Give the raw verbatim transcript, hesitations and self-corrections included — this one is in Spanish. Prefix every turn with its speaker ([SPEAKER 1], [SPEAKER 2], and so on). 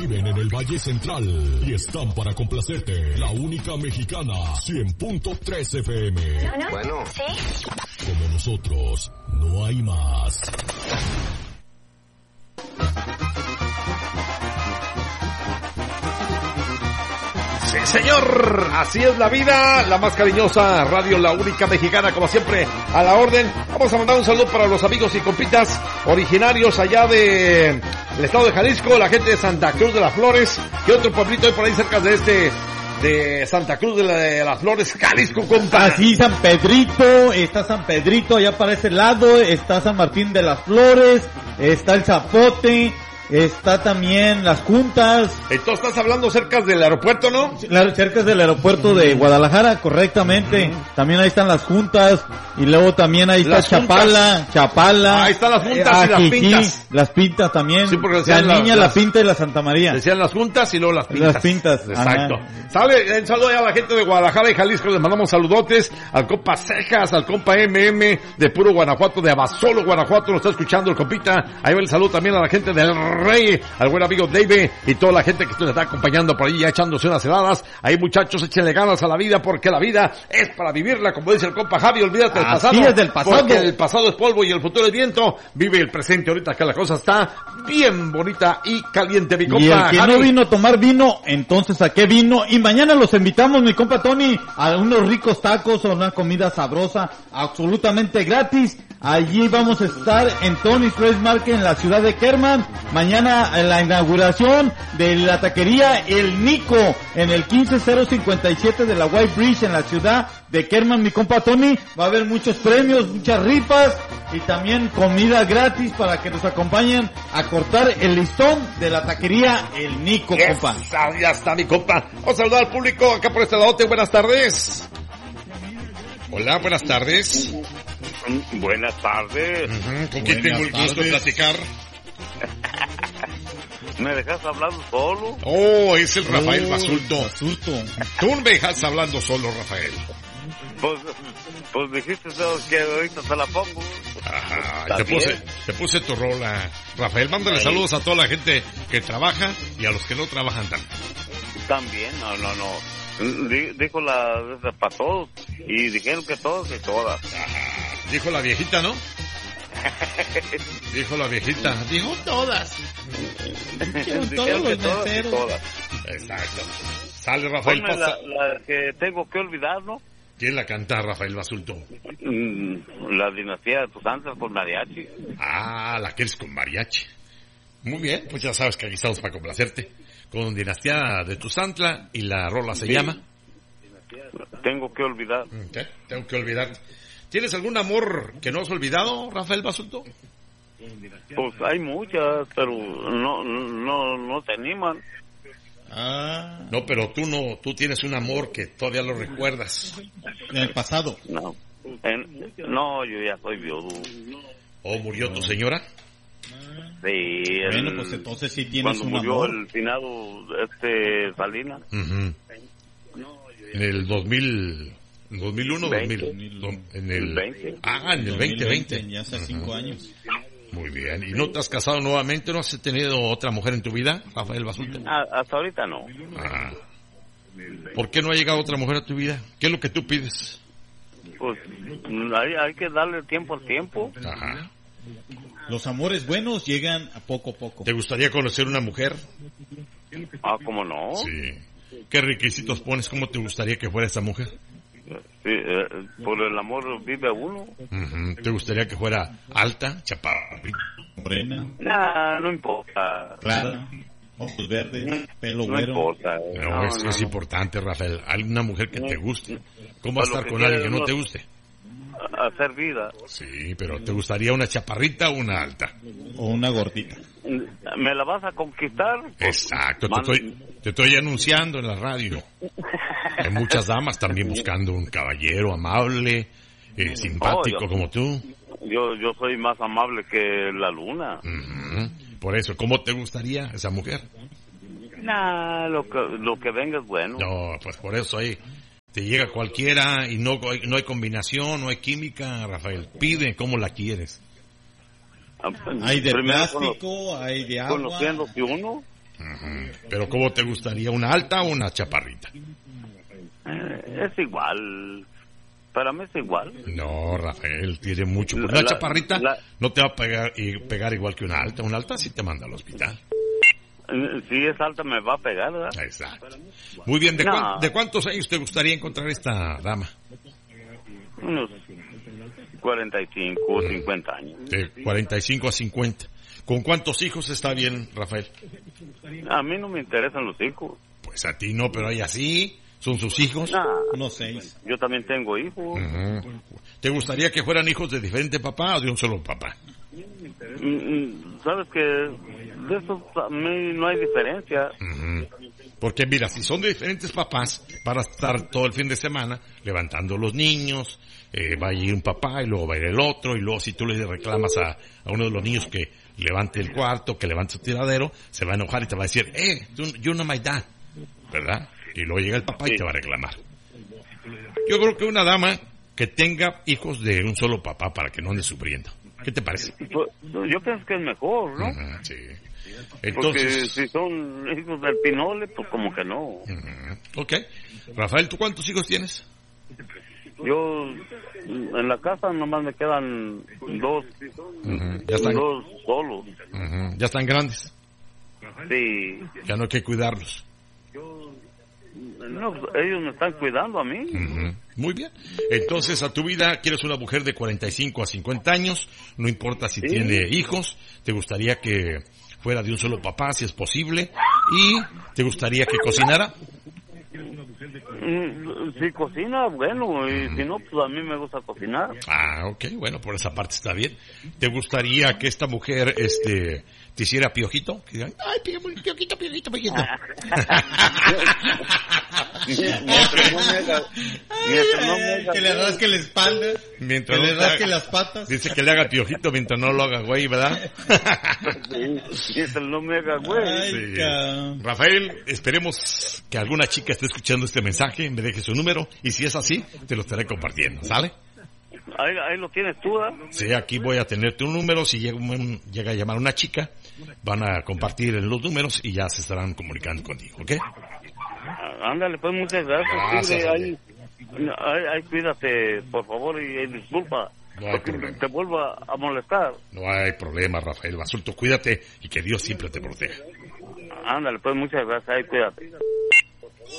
[SPEAKER 1] viven en el Valle Central y están para complacerte. La única mexicana, cien punto tres F M.
[SPEAKER 2] ¿No, no?
[SPEAKER 3] Bueno.
[SPEAKER 2] ¿Sí?
[SPEAKER 1] Como nosotros, no hay más.
[SPEAKER 4] Sí, señor, así es la vida, la más cariñosa radio, la única mexicana, como siempre, a la orden. Vamos a mandar un saludo para los amigos y compitas originarios allá de el estado de Jalisco, la gente de Santa Cruz de las Flores, que otro pueblito hay por ahí cerca de este, de Santa Cruz de, la, de las Flores, Jalisco, compa.
[SPEAKER 5] Así, San Pedrito, está San Pedrito allá para ese lado, está San Martín de las Flores, está el Zapote, está también Las Juntas.
[SPEAKER 4] Entonces estás hablando cerca del aeropuerto, ¿no?
[SPEAKER 5] La, cerca del aeropuerto de Guadalajara, correctamente. Mm. También ahí están Las Juntas. Y luego también ahí está las Chapala, juntas. Chapala.
[SPEAKER 4] Ahí están Las Juntas eh, y Las Pintas.
[SPEAKER 5] Las Pintas también.
[SPEAKER 4] Sí, porque
[SPEAKER 5] la niña,
[SPEAKER 4] las,
[SPEAKER 5] la Pinta y la Santa María.
[SPEAKER 4] Decían Las Juntas y luego Las Pintas.
[SPEAKER 5] Las Pintas.
[SPEAKER 4] Exacto. Ajá. Sale, un saludo a la gente de Guadalajara y Jalisco. Les mandamos saludotes al compa Cejas, al compa M M de puro Guanajuato, de Abasolo, Guanajuato. Nos está escuchando el compita. Ahí va el saludo también a la gente del Rey, al buen amigo David y toda la gente que nos está acompañando por ahí ya echándose unas heladas. Ahí, muchachos, échenle ganas a la vida, porque la vida es para vivirla, como dice el compa Javi. Olvídate del pasado.
[SPEAKER 5] Así es, del pasado.
[SPEAKER 4] Porque el pasado es polvo y el futuro es viento. Vive el presente ahorita que la cosa está bien bonita y caliente, mi compa.
[SPEAKER 5] Y el que
[SPEAKER 4] Javi.
[SPEAKER 5] no vino a tomar vino, entonces ¿a qué vino? Y mañana los invitamos, mi compa Tony, a unos ricos tacos o una comida sabrosa, absolutamente gratis. Allí vamos a estar en Tony's Fresh Market en la ciudad de Kerman. Mañana en la inauguración de la taquería El Nico en el quince cero cincuenta y siete de la White Bridge en la ciudad de Kerman, mi compa Tony. Va a haber muchos premios, muchas rifas y también comida gratis para que nos acompañen a cortar el listón de la taquería El Nico,
[SPEAKER 4] yes,
[SPEAKER 5] compa.
[SPEAKER 4] Ya está, mi compa. Vamos a saludar al público acá por este lado. Buenas tardes. Hola, buenas tardes.
[SPEAKER 6] Buenas tardes.
[SPEAKER 4] Uh-huh. ¿Con quién tengo el gusto de platicar?
[SPEAKER 6] ¿Me dejas hablando solo?
[SPEAKER 4] Oh, es el Rafael oh, Basulto.
[SPEAKER 5] Basulto.
[SPEAKER 4] Tú me dejas hablando solo, Rafael.
[SPEAKER 6] Pues, pues dijiste que ahorita te la pongo.
[SPEAKER 4] Ajá, te puse, te puse tu rola. Rafael, mándale Ahí. saludos a toda la gente que trabaja y a los que no trabajan tanto.
[SPEAKER 6] También, no, no, no. Dijo la para todos y dijeron que todos y todas.
[SPEAKER 4] Ajá. Dijo la viejita, ¿no? Dijo la viejita. Dijo todas.
[SPEAKER 5] Dijeron todos los meseros.
[SPEAKER 4] Exacto. Sale Rafael.
[SPEAKER 6] Pasa. La, la que tengo que olvidar, ¿no?
[SPEAKER 4] ¿Quién la canta, Rafael Basulto?
[SPEAKER 6] La dinastía de tus santos con mariachi.
[SPEAKER 4] Ah, la que eres con mariachi. Muy bien, pues ya sabes que aquí estamos para complacerte. Con Dinastía de Tuzantla y la rola se sí. llama
[SPEAKER 6] Tengo que olvidar.
[SPEAKER 4] ¿Qué? Tengo que olvidar. ¿Tienes algún amor que no has olvidado, Rafael Basulto?
[SPEAKER 6] Pues hay muchas, pero no no no te animan.
[SPEAKER 4] Ah. No, pero tú no, tú tienes un amor que todavía lo recuerdas.
[SPEAKER 5] En el pasado.
[SPEAKER 6] No, en, no, yo ya soy viudo.
[SPEAKER 4] ¿O murió tu señora?
[SPEAKER 6] Sí.
[SPEAKER 5] Bueno,
[SPEAKER 6] el,
[SPEAKER 5] pues entonces sí tienes
[SPEAKER 6] cuando
[SPEAKER 5] un
[SPEAKER 6] murió
[SPEAKER 5] amor.
[SPEAKER 6] el finado este Salinas.
[SPEAKER 4] Uh-huh. En el dos mil, dos mil uno,
[SPEAKER 6] veinte.
[SPEAKER 4] dos mil, en el
[SPEAKER 6] veinte.
[SPEAKER 4] Ah, en el veinte veinte.
[SPEAKER 5] Ya hace uh-huh. cinco años.
[SPEAKER 4] Muy bien. ¿Y no te has casado nuevamente? ¿No has tenido otra mujer en tu vida, Rafael Basulto?
[SPEAKER 6] Ah, hasta ahorita no.
[SPEAKER 4] Ah. ¿Por qué no ha llegado otra mujer a tu vida? ¿Qué es lo que tú pides?
[SPEAKER 6] Pues hay, hay que darle tiempo al tiempo.
[SPEAKER 4] Ajá.
[SPEAKER 5] Los amores buenos llegan a poco a poco.
[SPEAKER 4] ¿Te gustaría conocer una mujer?
[SPEAKER 6] Ah, ¿cómo no?
[SPEAKER 4] Sí. ¿Qué requisitos pones? ¿Cómo te gustaría que fuera esa mujer?
[SPEAKER 6] Sí, eh, por el amor vive uno.
[SPEAKER 4] Uh-huh. ¿Te gustaría que fuera alta, chaparra,
[SPEAKER 5] morena?
[SPEAKER 6] Nah, no importa.
[SPEAKER 5] Clara, ojos verdes, pelo
[SPEAKER 6] no
[SPEAKER 5] güero.
[SPEAKER 6] Importa.
[SPEAKER 4] No,
[SPEAKER 6] no,
[SPEAKER 4] es,
[SPEAKER 6] no,
[SPEAKER 4] es
[SPEAKER 6] no.
[SPEAKER 4] importante, Rafael. Alguna mujer que
[SPEAKER 6] no,
[SPEAKER 4] te guste. ¿Cómo vas a estar
[SPEAKER 6] que
[SPEAKER 4] con alguien que no
[SPEAKER 6] uno,
[SPEAKER 4] te guste?
[SPEAKER 6] Hacer vida.
[SPEAKER 4] Sí, pero ¿te gustaría una chaparrita o una alta?
[SPEAKER 5] O una gordita.
[SPEAKER 6] ¿Me la vas a conquistar?
[SPEAKER 4] Exacto,
[SPEAKER 6] Man...
[SPEAKER 4] te, estoy, te estoy anunciando en la radio. Hay muchas damas también buscando un caballero amable, eh, simpático
[SPEAKER 6] oh, yo,
[SPEAKER 4] como tú.
[SPEAKER 6] Yo yo soy más amable que la luna.
[SPEAKER 4] Uh-huh. Por eso, ¿cómo te gustaría esa mujer?
[SPEAKER 6] Nah, lo que, lo que venga es bueno.
[SPEAKER 4] No, pues por eso ahí te llega cualquiera y no, no hay combinación, no hay química, Rafael. Pide cómo la quieres.
[SPEAKER 5] Hay de
[SPEAKER 6] Primero
[SPEAKER 5] plástico,
[SPEAKER 6] cono-
[SPEAKER 5] hay de agua.
[SPEAKER 6] Conociéndose uno.
[SPEAKER 4] Uh-huh. Pero ¿cómo te gustaría? ¿Una alta o una chaparrita?
[SPEAKER 6] Eh, es igual. Para mí es igual.
[SPEAKER 4] No, Rafael, tiene mucho. Una
[SPEAKER 6] La-
[SPEAKER 4] chaparrita
[SPEAKER 6] la-
[SPEAKER 4] no te va a pegar, y pegar igual que una alta. Una alta sí te manda al hospital.
[SPEAKER 6] Eh, Si es alta me va a pegar, ¿verdad?
[SPEAKER 4] Exacto. Muy bien, ¿de,
[SPEAKER 6] No.
[SPEAKER 4] cuán- ¿de cuántos años te gustaría encontrar esta dama?
[SPEAKER 6] Unos cuarenta y cinco o cincuenta años.
[SPEAKER 4] De cuarenta y cinco a cincuenta. ¿Con cuántos hijos está bien, Rafael?
[SPEAKER 6] A mí no me interesan los hijos.
[SPEAKER 4] Pues a ti no, pero a ella sí. Son sus hijos.
[SPEAKER 6] Nah,
[SPEAKER 5] Unos seis.
[SPEAKER 6] yo también tengo hijos.
[SPEAKER 4] Ujú. ¿Te gustaría que fueran hijos de diferente papá o de un solo papá?
[SPEAKER 6] Mm, mm, Sabes que de eso a mí no hay diferencia.
[SPEAKER 4] Ujú. Porque mira, si son de diferentes papás, para estar todo el fin de semana levantando los niños, eh, va a ir un papá y luego va a ir el otro, y luego si tú le reclamas a, a uno de los niños que levante el cuarto, que levante su tiradero, se va a enojar y te va a decir, eh, tú- you're not my dad, ¿verdad? Y luego llega el papá y te va a reclamar. Yo creo que una dama que tenga hijos de un solo papá para que no ande sufriendo. ¿Qué te parece?
[SPEAKER 6] Pues, yo pienso que es mejor, ¿no?
[SPEAKER 4] Ujú, sí.
[SPEAKER 6] Porque
[SPEAKER 4] Entonces,
[SPEAKER 6] si son hijos del Pinole, pues como que no.
[SPEAKER 4] ujú, ok. Rafael, ¿tú cuántos hijos tienes?
[SPEAKER 6] Yo en la casa nomás me quedan dos,
[SPEAKER 4] Ujú, ya están,
[SPEAKER 6] dos solos.
[SPEAKER 4] ujú, ya están grandes.
[SPEAKER 6] Sí.
[SPEAKER 4] Ya no hay que cuidarlos.
[SPEAKER 6] No, pues, ellos me están cuidando a mí.
[SPEAKER 4] Ujú. Muy bien. Entonces, a tu vida, quieres una mujer de cuarenta y cinco a cincuenta años, no importa si
[SPEAKER 6] Sí.
[SPEAKER 4] tiene hijos, te gustaría que fuera de un solo papá, si es posible, y te gustaría que cocinara.
[SPEAKER 6] Mm, Si cocina, bueno, y si no, pues a mí me gusta cocinar.
[SPEAKER 4] Ah, ok, bueno, por esa parte está bien. ¿Te gustaría que esta mujer, este, te hiciera piojito? Que digan, ay, piojito, piojito, piojito, piojito.
[SPEAKER 6] Mientras no me haga- mientras no me haga-
[SPEAKER 5] Que le rasque la espalda.
[SPEAKER 4] Mientras
[SPEAKER 5] Que
[SPEAKER 4] no
[SPEAKER 5] le
[SPEAKER 4] te
[SPEAKER 5] rasque
[SPEAKER 4] haga-
[SPEAKER 5] las patas.
[SPEAKER 4] Dice que le haga piojito mientras no lo haga güey, ¿verdad?
[SPEAKER 6] Sí, mientras no me haga güey.
[SPEAKER 5] Ay,
[SPEAKER 4] Sí.
[SPEAKER 5] cabrón.
[SPEAKER 4] Rafael, esperemos que alguna chica esté escuchando este mensaje, me deje su número, y si es así, te lo estaré compartiendo, ¿sale?
[SPEAKER 6] Ahí, ahí lo tienes tú, ¿ah?
[SPEAKER 4] Sí, aquí voy a tener tu número, si llega, un- llega a llamar una chica, van a compartir los números y ya se estarán comunicando contigo, ¿ok?
[SPEAKER 6] Ándale, pues muchas gracias.
[SPEAKER 4] Gracias,
[SPEAKER 6] Tigre,
[SPEAKER 4] Jorge.
[SPEAKER 6] ahí, ahí, ahí cuídate, por favor, y, y disculpa.
[SPEAKER 4] No hay
[SPEAKER 6] porque
[SPEAKER 4] problema.
[SPEAKER 6] te vuelva a molestar.
[SPEAKER 4] No hay problema, Rafael Basulto, cuídate y que Dios siempre te proteja.
[SPEAKER 6] Ándale, pues muchas gracias, ahí cuídate.